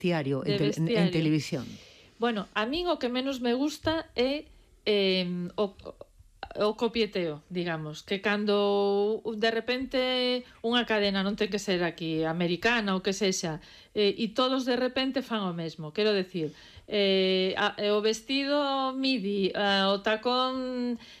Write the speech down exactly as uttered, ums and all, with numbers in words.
vestiario de en, te, vestiario. en, en televisión? Bueno, a min o que menos me gusta é eh, o, o copieteo, digamos, que cando de repente unha cadena non ten que ser aquí americana ou que sexa, eh, e todos de repente fan o mesmo, quero decir, eh, a, o vestido midi, eh, o tacón